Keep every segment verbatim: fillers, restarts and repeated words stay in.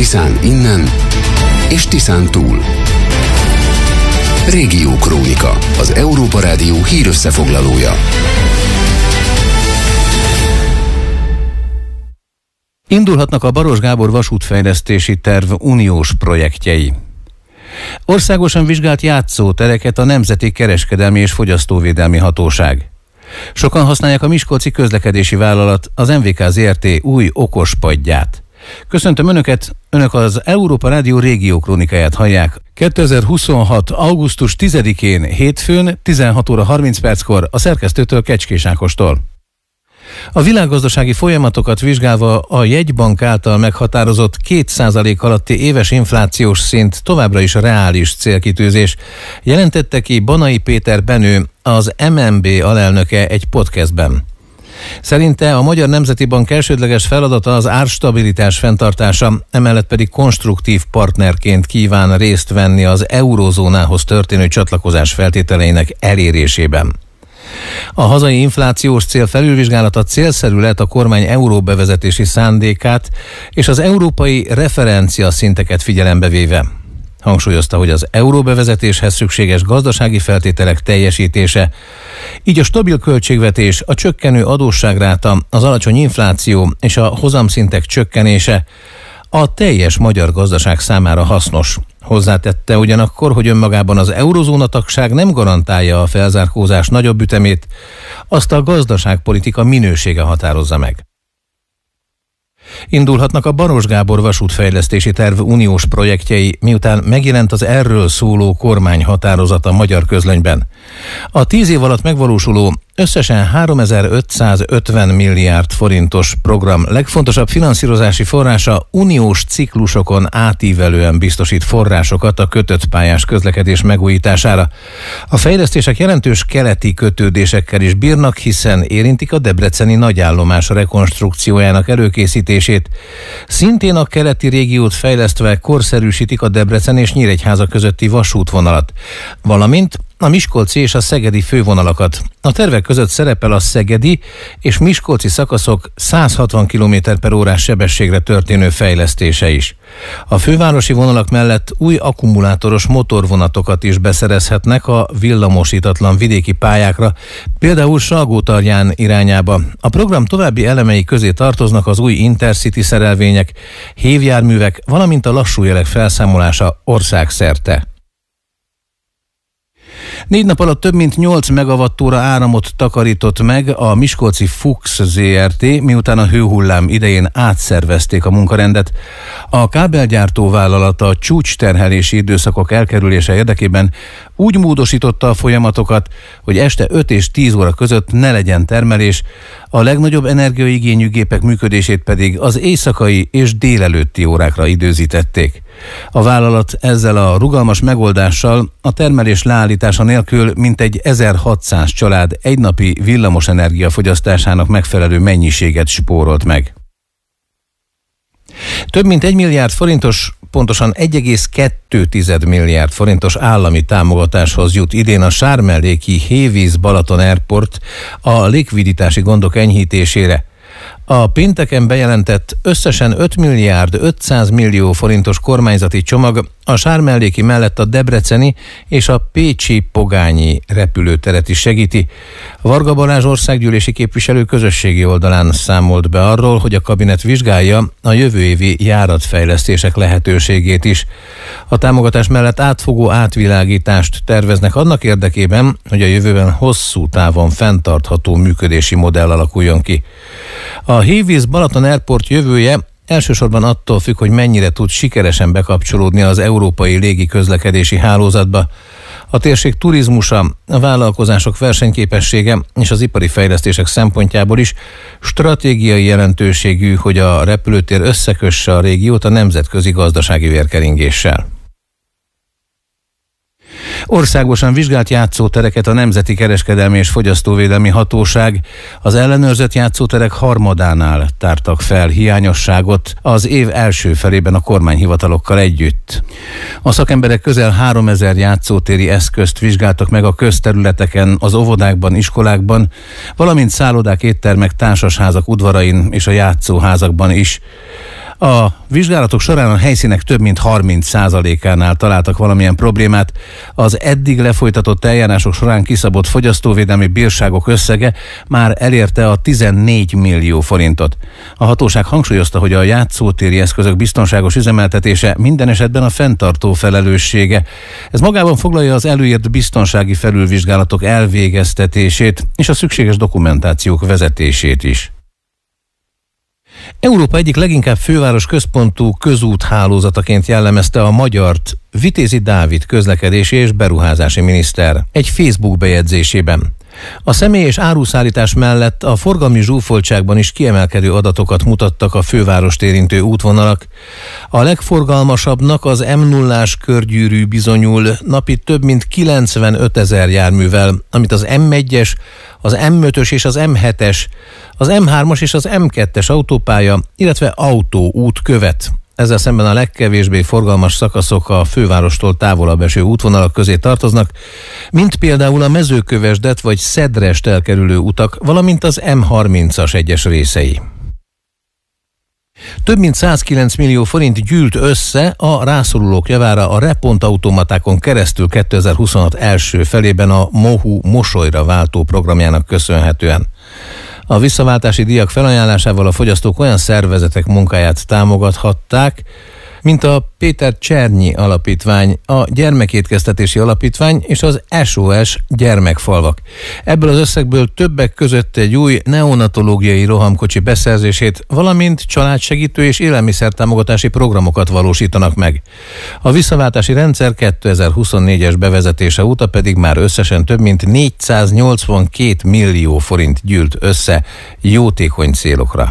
Tiszán innen és Tiszán túl. Régiókrónika, az Európa Rádió hírösszefoglalója. Indulhatnak a Baross Gábor vasútfejlesztési terv uniós projektjei. Országosan vizsgált játszótereket a Nemzeti Kereskedelmi és Fogyasztóvédelmi Hatóság. Sokan használják a Miskolci Közlekedési Vállalat, az em vé ká zé er té új okospadját. Köszöntöm Önöket, Önök az Európa Rádió régiókrónikáját hallják. kétezer-huszonhat. augusztus tizedikén, hétfőn, tizenhat óra harminc perckor a szerkesztőtől, Kecskés Ákostól. A világgazdasági folyamatokat vizsgálva a jegybank által meghatározott két százalék alatti éves inflációs szint továbbra is reális célkitűzés, jelentette ki Banai Péter Benő, az em en bé alelnöke egy podcastben. Szerinte a Magyar Nemzeti Bank elsődleges feladata az árstabilitás fenntartása, emellett pedig konstruktív partnerként kíván részt venni az eurózónához történő csatlakozás feltételeinek elérésében. A hazai inflációs cél felülvizsgálata célszerű lett a kormány euró bevezetési szándékát és az európai referencia szinteket figyelembe véve. Hangsúlyozta, hogy az euró bevezetéshez szükséges gazdasági feltételek teljesítése, így a stabil költségvetés, a csökkenő adósságráta, az alacsony infláció és a hozamszintek csökkenése a teljes magyar gazdaság számára hasznos. Hozzátette ugyanakkor, hogy önmagában az eurozóna tagság nem garantálja a felzárkózás nagyobb ütemét, azt a gazdaságpolitika minősége határozza meg. Indulhatnak a Baross Gábor vasútfejlesztési terv uniós projektjei, miután megjelent az erről szóló kormányhatározat a Magyar Közlönyben. A tíz év alatt megvalósuló összesen háromezer-ötszázötven milliárd forintos program legfontosabb finanszírozási forrása uniós ciklusokon átívelően biztosít forrásokat a kötött pályás közlekedés megújítására. A fejlesztések jelentős keleti kötődésekkel is bírnak, hiszen érintik a debreceni nagyállomás rekonstrukciójának előkészítését. Szintén a keleti régiót fejlesztve korszerűsítik a Debrecen és Nyíregyháza közötti vasútvonalat, valamint a miskolci és a szegedi fővonalakat. A tervek között szerepel a szegedi és miskolci szakaszok száz hatvan kilométer per órás sebességre történő fejlesztése is. A fővárosi vonalak mellett új akkumulátoros motorvonatokat is beszerezhetnek a villamosítatlan vidéki pályákra, például Salgótarján irányába. A program további elemei közé tartoznak az új Intercity szerelvények, hévjárművek, valamint a lassújelek felszámolása országszerte. Négy nap alatt több mint nyolc megawattóra áramot takarított meg a Miskolci Fuchs zé er té, miután a hőhullám idején átszervezték a munkarendet. A kábelgyártó vállalata a csúcsterhelési időszakok elkerülése érdekében úgy módosította a folyamatokat, hogy este öt és tíz óra között ne legyen termelés, a legnagyobb energiaigényű gépek működését pedig az éjszakai és délelőtti órákra időzítették. A vállalat ezzel a rugalmas megoldással a termelés leállítása nélkül mintegy ezerhatszáz család egynapi villamosenergia fogyasztásának megfelelő mennyiséget spórolt meg. Több mint egy milliárd forintos, pontosan egy egész kettő milliárd forintos állami támogatáshoz jut idén a sármelléki Hévíz Balaton Airport a likviditási gondok enyhítésére. A pénteken bejelentett összesen öt milliárd ötszáz millió forintos kormányzati csomag a sármelléki mellett a debreceni és a pécsi Pogányi repülőteret is segíti. Varga Balázs országgyűlési képviselő közösségi oldalán számolt be arról, hogy a kabinet vizsgálja a jövő évi járatfejlesztések lehetőségét is. A támogatás mellett átfogó átvilágítást terveznek annak érdekében, hogy a jövőben hosszú távon fenntartható működési modell alakuljon ki. A Hévíz Balaton Airport jövője elsősorban attól függ, hogy mennyire tud sikeresen bekapcsolódni az európai légiközlekedési hálózatba. A térség turizmusa, a vállalkozások versenyképessége és az ipari fejlesztések szempontjából is stratégiai jelentőségű, hogy a repülőtér összekösse a régiót a nemzetközi gazdasági vérkeringéssel. Országosan vizsgált játszótereket a Nemzeti Kereskedelmi és Fogyasztóvédelmi Hatóság. Az ellenőrzött játszóterek harmadánál tártak fel hiányosságot az év első felében a kormányhivatalokkal együtt. A szakemberek közel háromezer játszótéri eszközt vizsgáltak meg a közterületeken, az óvodákban, iskolákban, valamint szállodák, éttermek, társasházak udvarain és a játszóházakban is. A vizsgálatok során a helyszínek több mint harminc százalékánál találtak valamilyen problémát. Az eddig lefolytatott eljárások során kiszabott fogyasztóvédelmi bírságok összege már elérte a tizennégy millió forintot. A hatóság hangsúlyozta, hogy a játszótéri eszközök biztonságos üzemeltetése minden esetben a fenntartó felelőssége. Ez magában foglalja az előírt biztonsági felülvizsgálatok elvégeztetését és a szükséges dokumentációk vezetését is. Európa egyik leginkább főváros központú közúthálózataként jellemezte a magyart Vitézi Dávid közlekedési és beruházási miniszter egy Facebook bejegyzésében. A személy- és áruszállítás mellett a forgalmi zsúfoltságban is kiemelkedő adatokat mutattak a fővárost érintő útvonalak. A legforgalmasabbnak az M nullás körgyűrű bizonyul napi több mint kilencvenötezer járművel, amit az M egyes, az M ötös és az M hetes, az M hármas és az M kettes autópálya, illetve autóút követ. Ezzel szemben a legkevésbé forgalmas szakaszok a fővárostól távolabb eső útvonalak közé tartoznak, mint például a Mezőkövesdet vagy Szedrest elkerülő utak, valamint az M harmincas egyes részei. Több mint százkilenc millió forint gyűlt össze a rászorulók javára a Repont automatákon keresztül kétezer-huszonhat első felében a MOHU mosolyra váltó programjának köszönhetően. A visszaváltási díjak felajánlásával a fogyasztók olyan szervezetek munkáját támogathatták, mint a Péter Csernyi Alapítvány, a Gyermekétkeztetési Alapítvány és az es o es Gyermekfalvak. Ebből az összegből többek között egy új neonatológiai rohamkocsi beszerzését, valamint családsegítő és élelmiszertámogatási programokat valósítanak meg. A visszaváltási rendszer kétezer-huszonnégyes bevezetése óta pedig már összesen több mint négyszáznyolcvankét millió forint gyűlt össze jótékony célokra.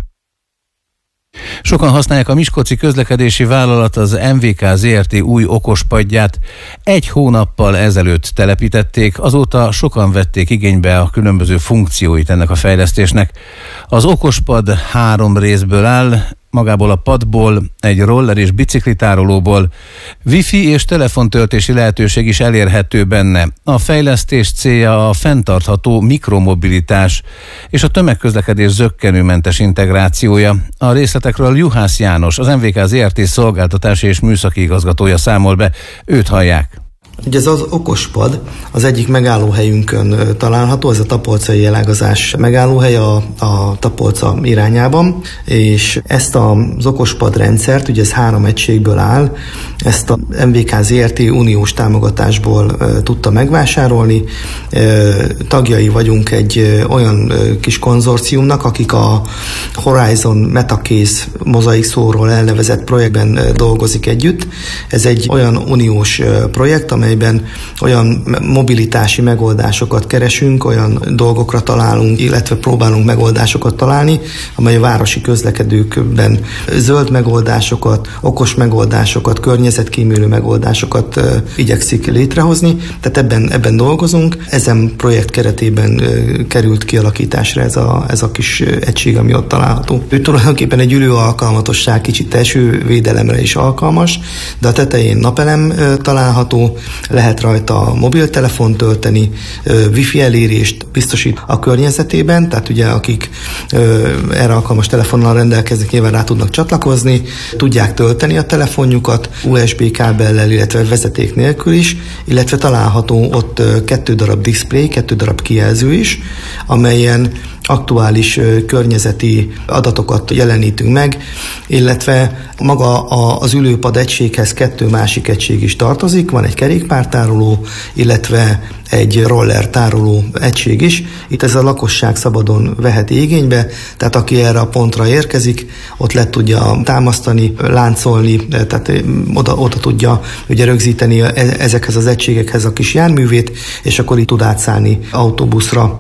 Sokan használják a miskolci közlekedési vállalat az em vé ká zé er té új okospadját. Egy hónappal ezelőtt telepítették, azóta sokan vették igénybe a különböző funkcióit ennek a fejlesztésnek. Az okospad három részből áll, magából a padból, egy roller és biciklitárolóból. Wi-Fi és telefontöltési lehetőség is elérhető benne. A fejlesztés célja a fenntartható mikromobilitás és a tömegközlekedés zökkenőmentes integrációja. A részletekről Juhász János, az em vé ká zé er té szolgáltatási és műszaki igazgatója számol be. Őt hallják. Ugye ez az okospad az egyik megállóhelyünkön található, ez a tapolcai elágazás megállóhely a, a Tapolca irányában, és ezt az okospad rendszert, ugye ez három egységből áll, ezt a em vé ká zé er té uniós támogatásból e, tudta megvásárolni. E, tagjai vagyunk egy e, olyan e, kis konzorciumnak, akik a Horizon Metacase mozaik szóról elnevezett projektben e, dolgozik együtt. Ez egy olyan uniós e, projekt, amelyben olyan mobilitási megoldásokat keresünk, olyan dolgokra találunk, illetve próbálunk megoldásokat találni, amely a városi közlekedőkben zöld megoldásokat, okos megoldásokat, környezetkímélő megoldásokat uh, igyekszik létrehozni. Tehát ebben, ebben dolgozunk. Ezen projekt keretében uh, került kialakításra ez a, ez a kis egység, ami ott található. Ő tulajdonképpen egy ülő alkalmatosság, kicsit esővédelemre is alkalmas, de a tetején napelem uh, található, lehet rajta mobiltelefont tölteni, wifi elérést biztosít a környezetében, tehát ugye akik erre alkalmas telefonnal rendelkeznek, nyilván rá tudnak csatlakozni, tudják tölteni a telefonjukat u es bé kábellel, illetve vezeték nélkül is, illetve található ott kettő darab display, kettő darab kijelző is, amelyen aktuális környezeti adatokat jelenítünk meg, illetve maga az ülőpad egységhez kettő másik egység is tartozik, van egy kerékpártároló, illetve egy roller tároló egység is. Itt ez a lakosság szabadon veheti igénybe, tehát aki erre a pontra érkezik, ott le tudja támasztani, láncolni, tehát oda, oda tudja ugye rögzíteni ezekhez az egységekhez a kis járművét, és akkor itt tud átszállni autóbuszra.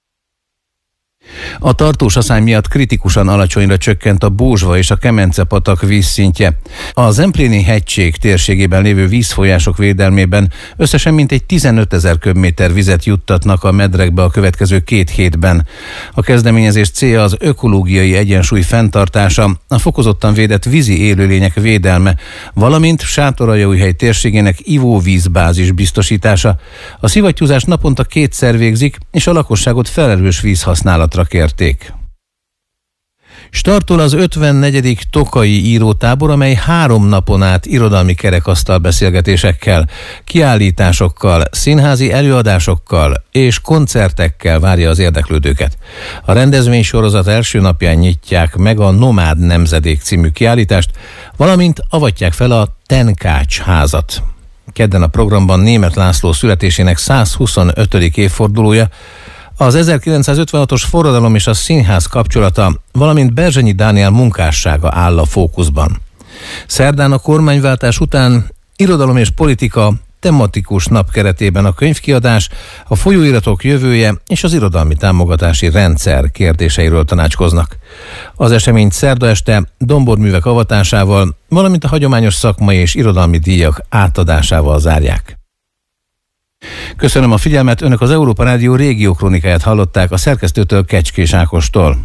A tartós aszály miatt kritikusan alacsonyra csökkent a Bózsva és a Kemence-patak vízszintje. A Zempléni hegység térségében lévő vízfolyások védelmében összesen mintegy tizenötezer köbméter vizet juttatnak a medrekbe a következő két hétben. A kezdeményezés célja az ökológiai egyensúly fenntartása, a fokozottan védett vízi élőlények védelme, valamint Sátoraljaújhely térségének ivóvízbázis biztosítása. A szivattyúzást naponta kétszer végzik, és a lakosságot felelős vízhasználatra kérték. Startol az ötvennegyedik Tokaji írótábor, amely három napon át irodalmi kerekasztal beszélgetésekkel, kiállításokkal, színházi előadásokkal és koncertekkel várja az érdeklődőket. A rendezvénysorozat első napján nyitják meg a Nomád Nemzedék című kiállítást, valamint avatják fel a Tenkács házat. Kedden a programban Németh László születésének százhuszonötödik évfordulója, az ezerkilencszázötvenhatos forradalom és a színház kapcsolata, valamint Berzsenyi Dániel munkássága áll a fókuszban. Szerdán a kormányváltás után irodalom és politika tematikus nap keretében a könyvkiadás, a folyóiratok jövője és az irodalmi támogatási rendszer kérdéseiről tanácskoznak. Az eseményt szerda este domborművek avatásával, valamint a hagyományos szakmai és irodalmi díjak átadásával zárják. Köszönöm a figyelmet, Önök az Európa Rádió régiókrónikáját hallották a szerkesztőtől, Kecskés Ákostól.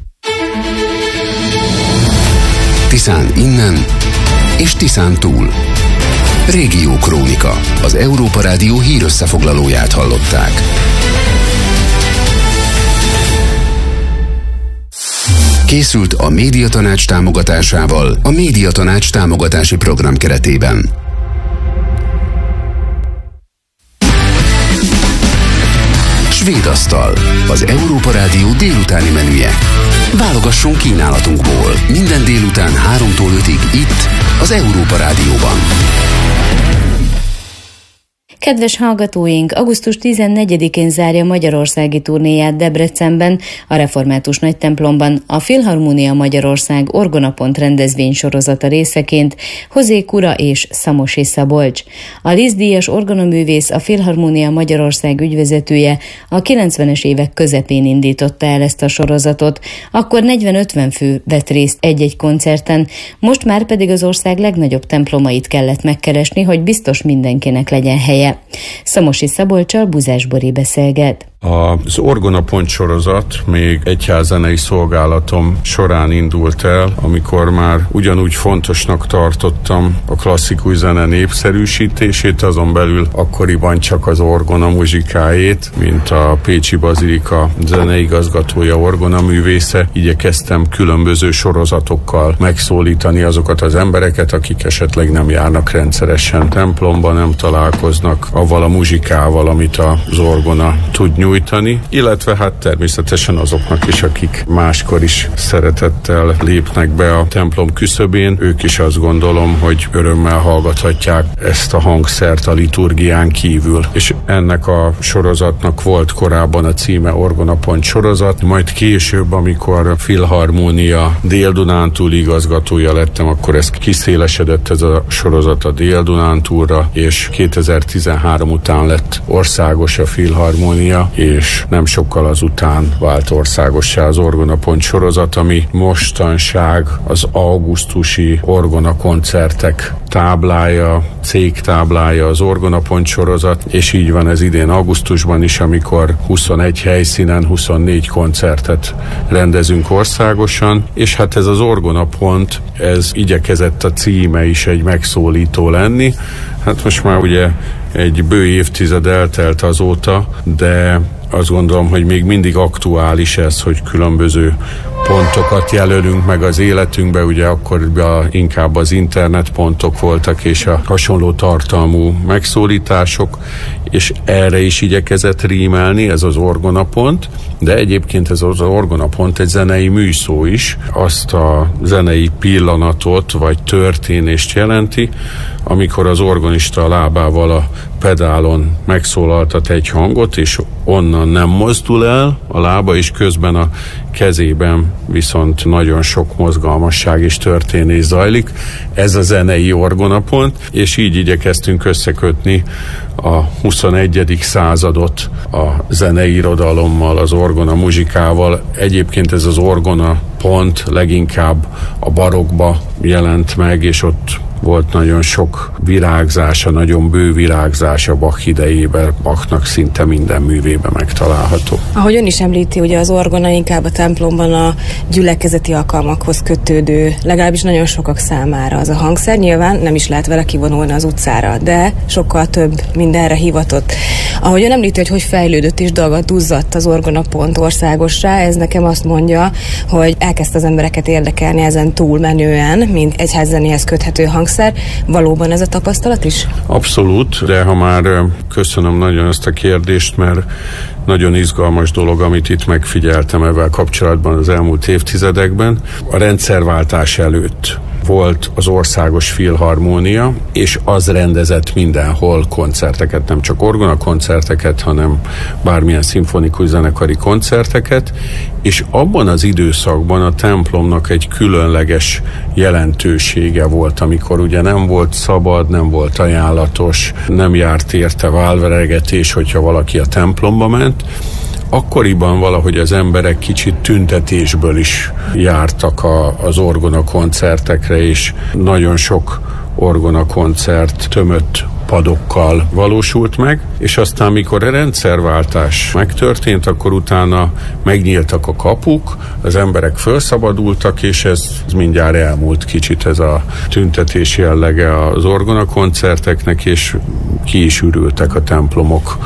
Tiszán innen és Tiszán túl. Régiókrónika, az Európa Rádió hírösszefoglalóját hallották. Készült a Médiatanács támogatásával a Médiatanács támogatási program keretében. Svédasztal, az Európa Rádió délutáni menüje. Válogassunk kínálatunkból. Minden délután háromtól ötig itt, az Európa Rádióban. Kedves hallgatóink, augusztus tizennegyedikén zárja magyarországi turnéját Debrecenben, a Református Nagytemplomban a Filharmónia Magyarország Orgonapont rendezvénysorozata részeként Hozé Kura és Szamosi Szabolcs. A Liszt-díjas orgonaművész, a Filharmónia Magyarország ügyvezetője a kilencvenes évek közepén indította el ezt a sorozatot, akkor negyven-ötven fő vett részt egy-egy koncerten, most már pedig az ország legnagyobb templomait kellett megkeresni, hogy biztos mindenkinek legyen helye. Szamosi Szabolccsal Buzás Bori beszélget. Az Orgonapont sorozat még egyházzenei szolgálatom során indult el, amikor már ugyanúgy fontosnak tartottam a klasszikus zene népszerűsítését, azon belül akkoriban csak az orgona muzsikájét, mint a Pécsi Bazilika zeneigazgatója, orgonaművésze. Igyekeztem különböző sorozatokkal megszólítani azokat az embereket, akik esetleg nem járnak rendszeresen templomba, nem találkoznak avval a muzsikával, amit az orgona tud nyújtani, illetve hát természetesen azoknak is, akik máskor is szeretettel lépnek be a templom küszöbén, ők is azt gondolom, hogy örömmel hallgathatják ezt a hangszert a liturgián kívül. És ennek a sorozatnak volt korábban a címe Orgonapont sorozat, majd később, amikor a Filharmónia Dél-Dunántúl igazgatója lettem, akkor ez kiszélesedett ez a sorozat a Dél-Dunántúlra, és kétezer-tizenhárom után lett országos a Filharmónia, és nem sokkal azután vált országossá az Orgonapont sorozat, ami mostanság az augusztusi orgona koncertek táblája, cégtáblája az Orgonapont sorozat, és így van ez idén augusztusban is, amikor huszonegy helyszínen huszonnégy koncertet rendezünk országosan, és hát ez az Orgonapont, ez igyekezett a címe is egy megszólító lenni. Hát most már ugye egy bő évtized eltelt azóta, de azt gondolom, hogy még mindig aktuális ez, hogy különböző pontokat jelölünk meg az életünkbe, ugye akkor inkább az internetpontok voltak és a hasonló tartalmú megszólítások, és erre is igyekezett rímelni ez az orgonapont, de egyébként ez az orgonapont egy zenei műszó is, azt a zenei pillanatot vagy történést jelenti, amikor az orgonista a lábával a pedálon megszólaltat egy hangot, és onnan nem mozdul el a lába, és közben a kezében viszont nagyon sok mozgalmasság és történés zajlik. Ez a zenei orgonapont, és így igyekeztünk összekötni a huszonegyedik századot a zenei irodalommal, az orgona muzsikával. Egyébként ez az orgona pont leginkább a barokkba jelent meg, és ott volt nagyon sok virágzása, nagyon bő virágzása Bach idejében, Bachnak szinte minden művében megtalálható. Ahogy ön is említi, ugye az orgona inkább a templomban a gyülekezeti alkalmakhoz kötődő, legalábbis nagyon sokak számára az a hangszer. Nyilván nem is lehet vele kivonulni az utcára, de sokkal több mindenre hivatott. Ahogy ön említi, hogy hogy fejlődött és dagaduzzadt az orgonapont országossá, ez nekem azt mondja, hogy elkezdte az embereket érdekelni ezen túlmenően, mint egyházzenéhez köthető hangszer. Valóban ez a tapasztalat is? Abszolút, de ha már köszönöm nagyon ezt a kérdést, mert nagyon izgalmas dolog, amit itt megfigyeltem ebben kapcsolatban az elmúlt évtizedekben. A rendszerváltás előtt volt az Országos Filharmónia, és az rendezett mindenhol koncerteket, nem csak orgonakoncerteket, hanem bármilyen szimfonikus zenekari koncerteket, és abban az időszakban a templomnak egy különleges jelentősége volt, amikor ugye nem volt szabad, nem volt ajánlatos, nem járt érte válveregetés, hogyha valaki a templomba ment. Akkoriban valahogy az emberek kicsit tüntetésből is jártak a, az orgonakoncertekre, és nagyon sok orgonakoncert tömött padokkal valósult meg, és aztán mikor a rendszerváltás megtörtént, akkor utána megnyíltak a kapuk, az emberek felszabadultak, és ez, ez mindjárt elmúlt kicsit ez a tüntetés jellege az orgonakoncerteknek, és ki is ürültek a templomok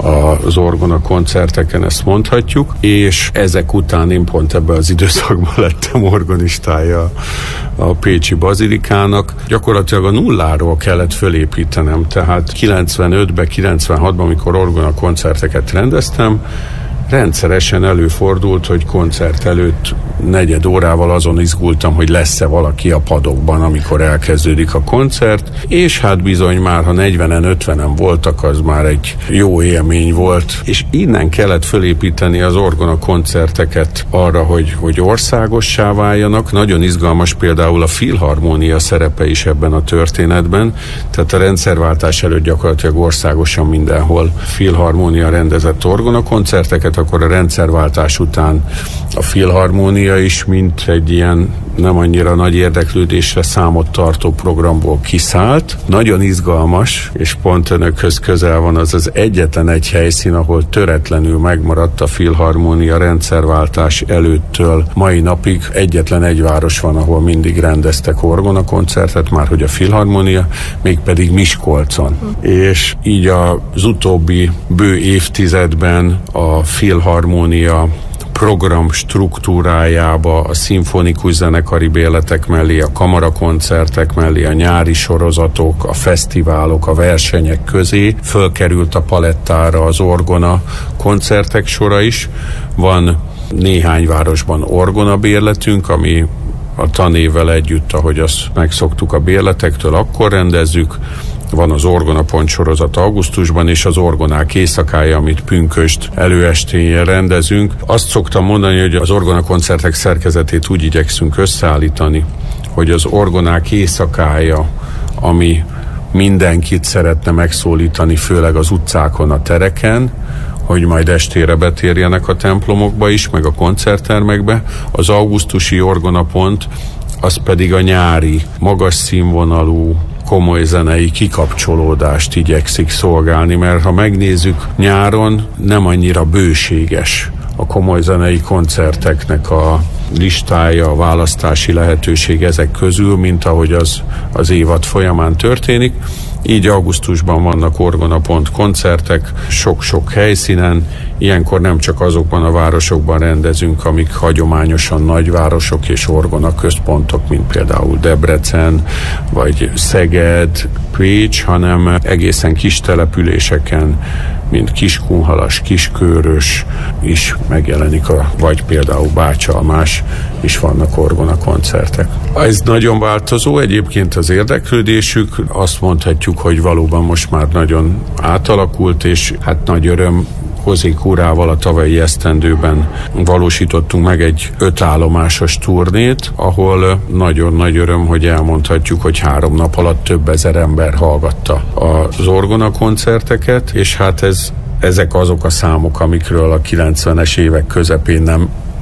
az orgonakoncerteken, ezt mondhatjuk, és ezek után én pont ebben az időszakban lettem organistája a Pécsi Bazilikának. Gyakorlatilag a nulláról kellett fölépítenem, tehát kilencvenötben, kilencvenhatban, amikor orgonakoncerteket rendeztem, rendszeresen előfordult, hogy koncert előtt negyed órával azon izgultam, hogy lesz-e valaki a padokban, amikor elkezdődik a koncert, és hát bizony már, ha negyvenen, ötvenen voltak, az már egy jó élmény volt, és innen kellett fölépíteni az orgonakoncerteket arra, hogy, hogy országossá váljanak. Nagyon izgalmas például a Filharmónia szerepe is ebben a történetben, tehát a rendszerváltás előtt gyakorlatilag országosan mindenhol Filharmónia rendezett orgonakoncerteket, akkor a rendszerváltás után a Filharmónia is, mint egy ilyen nem annyira nagy érdeklődésre számot tartó programból kiszállt. Nagyon izgalmas, és pont önökhöz közel van az az egyetlen egy helyszín, ahol töretlenül megmaradt a Filharmónia rendszerváltás előttől mai napig. Egyetlen egy város van, ahol mindig rendeztek orgonakoncertet, már hogy a Filharmónia, mégpedig Miskolcon. Mm. És így az utóbbi bő évtizedben a Filharmónia program struktúrájába a szimfonikus zenekari bérletek mellé, a kamarakoncertek mellé, a nyári sorozatok, a fesztiválok, a versenyek közé fölkerült a palettára az orgona koncertek sora is. Van néhány városban orgona bérletünk, ami a tanévvel együtt, ahogy azt megszoktuk a bérletektől, akkor rendezzük. Van az orgonapont sorozat augusztusban, és az orgonák éjszakája, amit pünkösd előestéjén rendezünk. Azt szoktam mondani, hogy az orgonakoncertek szerkezetét úgy igyekszünk összeállítani, hogy az orgonák éjszakája, ami mindenkit szeretne megszólítani, főleg az utcákon, a tereken, hogy majd estére betérjenek a templomokba is, meg a koncerttermekbe. Az augusztusi orgonapont, az pedig a nyári, magas színvonalú, komoly zenei kikapcsolódást igyekszik szolgálni, mert ha megnézzük, nyáron nem annyira bőséges a komoly zenei koncerteknek a listája, a választási lehetőség ezek közül, mint ahogy az az évad folyamán történik. Így augusztusban vannak orgonapont koncertek, sok-sok helyszínen. Ilyenkor nem csak azokban a városokban rendezünk, amik hagyományosan nagyvárosok és orgona központok, mint például Debrecen, vagy Szeged, Pécs, hanem egészen kis településeken, mint Kiskunhalas, Kiskőrös is megjelenik, a, vagy például Bácsalmás is vannak orgonakoncertek. Ez nagyon változó, egyébként az érdeklődésük, azt mondhatjuk, hogy valóban most már nagyon átalakult, és hát nagy öröm, Hozé Kúrával a tavalyi esztendőben valósítottunk meg egy ötállomásos turnét, ahol nagyon nagy öröm, hogy elmondhatjuk, hogy három nap alatt több ezer ember hallgatta az orgonakoncerteket, és hát ez, ezek azok a számok, amikről a kilencvenes évek közepén nem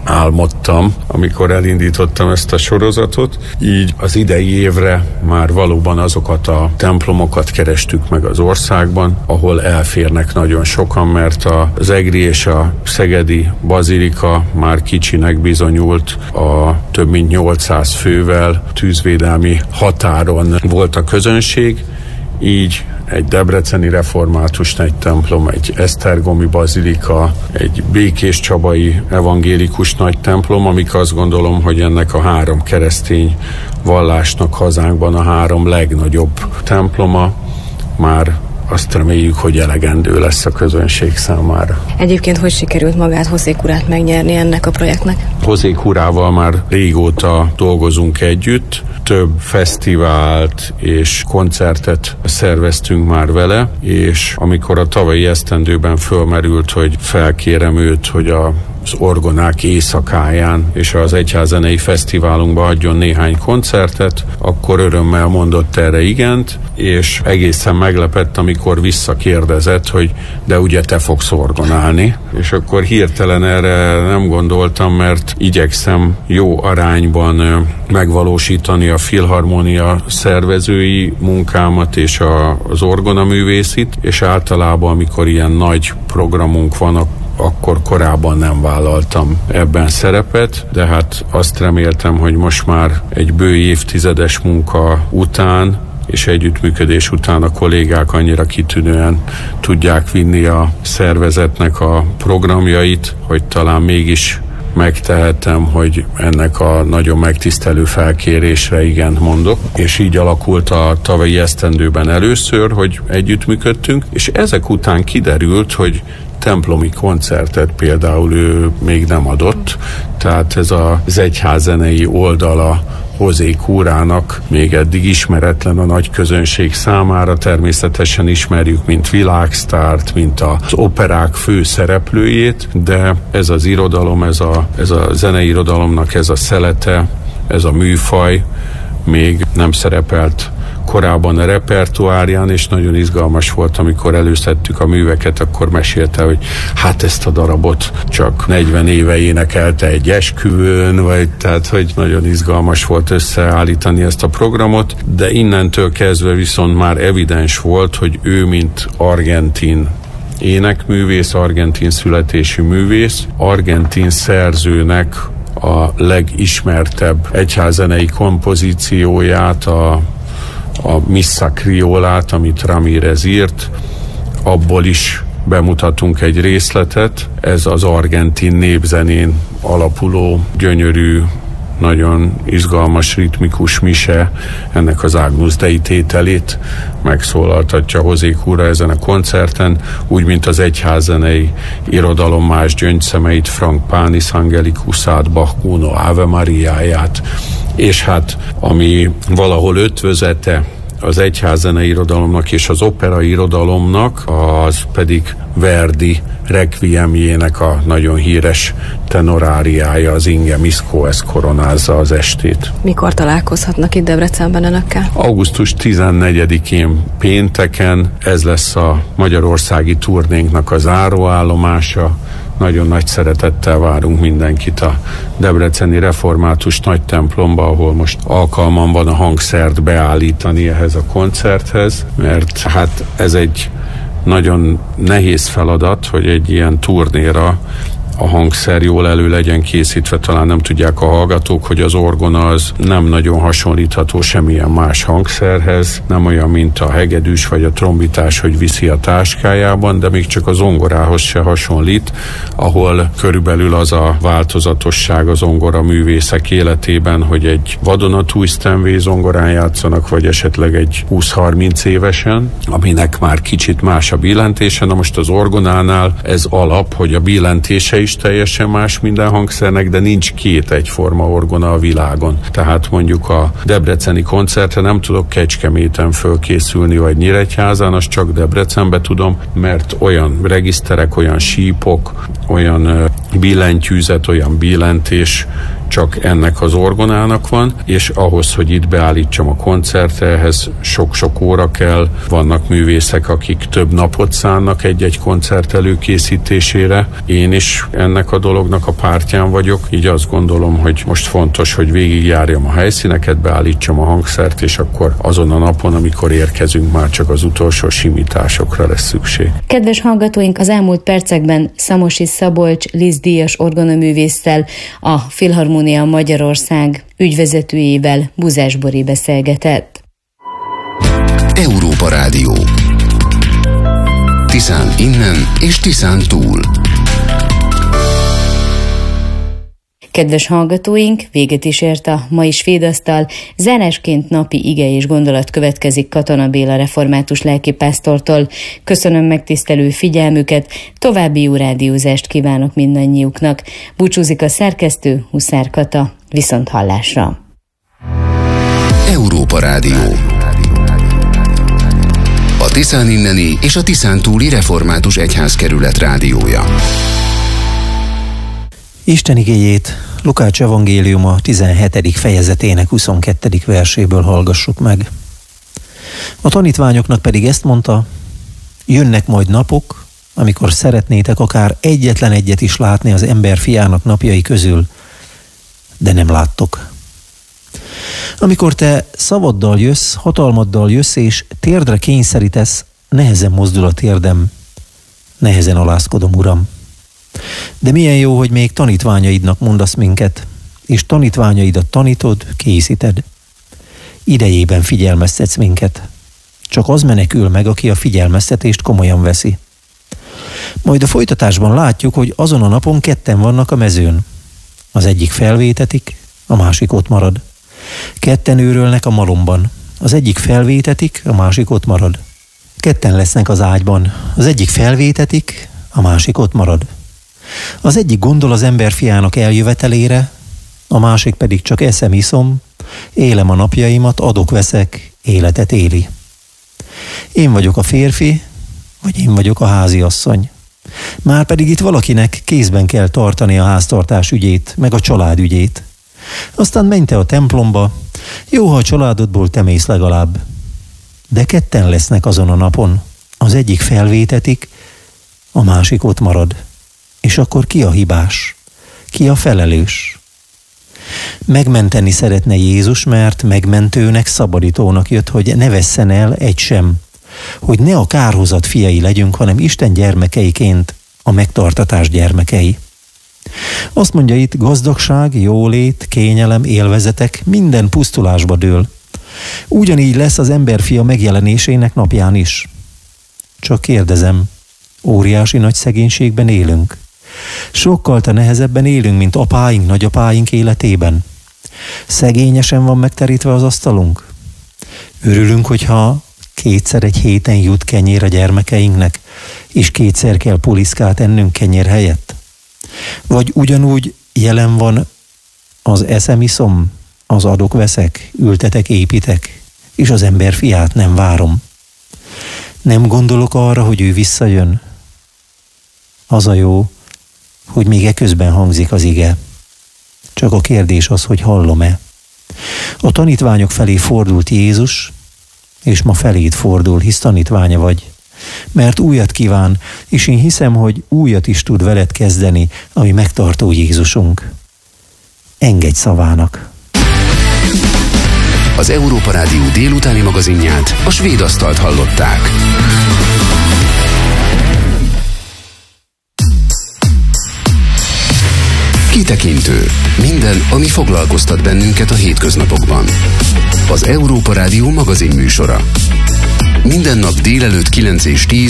álmodtam, amikor elindítottam ezt a sorozatot. Így az idei évre már valóban azokat a templomokat kerestük meg az országban, ahol elférnek nagyon sokan, mert az egri és a szegedi bazilika már kicsinek bizonyult, a több mint nyolcszáz fővel tűzvédelmi határon volt a közönség, így egy debreceni református nagy templom, egy esztergomi bazilika, egy békéscsabai evangélikus nagy templom, amik azt gondolom, hogy ennek a három keresztény vallásnak hazánkban a három legnagyobb temploma, már azt reméljük, hogy elegendő lesz a közönség számára. Egyébként hogy sikerült magát, José Curát megnyerni ennek a projektnek? José Curával már régóta dolgozunk együtt, több fesztivált és koncertet szerveztünk már vele, és amikor a tavalyi esztendőben fölmerült, hogy felkérem őt, hogy a az orgonák éjszakáján és az egyházzenei fesztiválunkban adjon néhány koncertet, akkor örömmel mondott erre igent, és egészen meglepett, amikor visszakérdezett, hogy de ugye te fogsz orgonálni, és akkor hirtelen erre nem gondoltam, mert igyekszem jó arányban megvalósítani a filharmónia szervezői munkámat és a, az orgonaművészit, és általában, amikor ilyen nagy programunk van, akkor korábban nem vállaltam ebben szerepet, de hát azt reméltem, hogy most már egy bő évtizedes munka után és együttműködés után a kollégák annyira kitűnően tudják vinni a szervezetnek a programjait, hogy talán mégis megtehetem, hogy ennek a nagyon megtisztelő felkérésre igent mondok, és így alakult a tavalyi esztendőben először, hogy együttműködtünk, és ezek után kiderült, hogy templomi koncertet például ő még nem adott, tehát ez az egyházzenei oldala José Curának még eddig ismeretlen a nagy közönség számára, természetesen ismerjük, mint világsztárt, mint az operák fő szereplőjét, de ez az irodalom, ez a, ez a zeneirodalomnak ez a szelete, ez a műfaj még nem szerepelt korábban a repertoárján, és nagyon izgalmas volt, amikor előszedtük a műveket, akkor mesélte, hogy hát ezt a darabot csak negyven éve énekelte egy esküvőn, vagy tehát, hogy nagyon izgalmas volt összeállítani ezt a programot, de innentől kezdve viszont már evidens volt, hogy ő, mint argentin énekművész, argentin születésű művész, argentin szerzőnek a legismertebb egyházzenei kompozícióját, a a Missa Criolát, amit Ramírez írt, abból is bemutatunk egy részletet. Ez az argentin népzenén alapuló, gyönyörű, nagyon izgalmas, ritmikus mise, ennek az Agnus Dei tételét megszólaltatja José Cura ezen a koncerten, úgy, mint az egyházzenei irodalom más gyöngyszemeit, Frank Panis Angelicusát, Bach Uno Ave Mariáját, és hát ami valahol ötvözete az egyházzenei irodalomnak és az opera irodalomnak, az pedig Verdi requiemjének a nagyon híres tenoráriája, az Inge Misco, ez koronázza az estét. Mikor találkozhatnak itt Debrecenben önökkel? augusztus tizennegyedikén pénteken, ez lesz a magyarországi turnénknak a záróállomása. Nagyon nagy szeretettel várunk mindenkit a debreceni református nagy templomba, ahol most alkalmam van a hangszert beállítani ehhez a koncerthez, mert hát ez egy nagyon nehéz feladat, hogy egy ilyen turnéra a hangszer jól elő legyen készítve. Talán nem tudják a hallgatók, hogy az orgona az nem nagyon hasonlítható semmilyen más hangszerhez, nem olyan, mint a hegedűs vagy a trombitás, hogy viszi a táskájában, de még csak a zongorához se hasonlít, ahol körülbelül az a változatosság az zongora művészek életében, hogy egy vadonatúj Steinway zongorán játszanak, vagy esetleg egy húsz-harminc évesen, aminek már kicsit más a billentése. Na most az orgonánál ez alap, hogy a billentése is teljesen más minden hangszernek, de nincs két egyforma orgona a világon. Tehát mondjuk a debreceni koncertre nem tudok Kecskeméten fölkészülni, vagy Nyíregyházán, azt csak Debrecenbe tudom, mert olyan regiszterek, olyan sípok, olyan billentyűzet, olyan billentés csak ennek az orgonának van, és ahhoz, hogy itt beállítsam a koncertre, ehhez sok-sok óra kell. Vannak művészek, akik több napot szánnak egy-egy koncert előkészítésére. Én is ennek a dolognak a pártján vagyok, így azt gondolom, hogy most fontos, hogy végigjárjam a helyszíneket, beállítsam a hangszert, és akkor azon a napon, amikor érkezünk, már csak az utolsó simításokra lesz szükség. Kedves hallgatóink, az elmúlt percekben Szamosi Szabolcs Liszt díjas orgonaművésszel, a Filharmonia Magyarország ügyvezetőjével Buzás Bori beszélgetett. Európa Rádió. Tiszán innen és Tiszán túl. Kedves hallgatóink, véget is ért a mai Svédasztal. Zárásként napi ige és gondolat következik Katona Béla református lelkipásztortól. Köszönöm megtisztelő figyelmüket, további jó rádiózást kívánok mindannyiuknak. Búcsúzik a szerkesztő, Huszár Kata. Viszont hallásra. Európa Rádió. A Tiszán inneni és a Tiszán túli református egyházkerület rádiója. Isten igéjét Lukács evangéliuma tizenhetedik fejezetének huszonkettedik verséből hallgassuk meg. A tanítványoknak pedig ezt mondta: jönnek majd napok, amikor szeretnétek akár egyetlen egyet is látni az ember fiának napjai közül, de nem láttok. Amikor te szavaddal jössz, hatalmaddal jössz, és térdre kényszerítesz, nehezen mozdul a térdem, nehezen alázkodom, Uram. De milyen jó, hogy még tanítványaidnak mondasz minket, és tanítványaidat tanítod, készíted. Idejében figyelmeztetsz minket. Csak az menekül meg, aki a figyelmeztetést komolyan veszi. Majd a folytatásban látjuk, hogy azon a napon ketten vannak a mezőn. Az egyik felvétetik, a másik ott marad. Ketten őrölnek a malomban. Az egyik felvétetik, a másik ott marad. Ketten lesznek az ágyban. Az egyik felvétetik, a másik ott marad. Az egyik gondol az ember fiának eljövetelére, a másik pedig csak eszem, iszom, élem a napjaimat, adok-veszek, életet éli. Én vagyok a férfi, vagy én vagyok a háziasszony. Márpedig itt valakinek kézben kell tartani a háztartás ügyét, meg a család ügyét. Aztán menj te a templomba, jó, ha a családodból te mész legalább. De ketten lesznek azon a napon, az egyik felvétetik, a másik ott marad. És akkor ki a hibás? Ki a felelős? Megmenteni szeretne Jézus, mert megmentőnek, szabadítónak jött, hogy ne vesszen el egy sem, hogy ne a kárhozat fiai legyünk, hanem Isten gyermekeiként a megtartatás gyermekei. Azt mondja itt, gazdagság, jólét, kényelem, élvezetek minden pusztulásba dől. Ugyanígy lesz az emberfia megjelenésének napján is. Csak kérdezem, óriási nagy szegénységben élünk. Sokkal te nehezebben élünk, mint apáink, nagyapáink életében. Szegényesen van megterítve az asztalunk. Örülünk, hogyha kétszer egy héten jut kenyér a gyermekeinknek, és kétszer kell puliszkát ennünk kenyér helyett. Vagy ugyanúgy jelen van az eszem, iszom, az adok-veszek, ültetek, építek, és az ember fiát nem várom. Nem gondolok arra, hogy ő visszajön. Az a jó, hogy még eközben hangzik az ige. Csak a kérdés az, hogy hallom-e. A tanítványok felé fordult Jézus, és ma feléd fordul, hisz tanítványa vagy. Mert újat kíván, és én hiszem, hogy újat is tud veled kezdeni, ami megtartó Jézusunk. Engedj szavának! Az Európa Rádió délutáni magazinját, a Svédasztalt hallották. Kitekintő. Minden, ami foglalkoztat bennünket a hétköznapokban. Az Európa Rádió magazin műsora. Minden nap délelőtt kilenc és tíz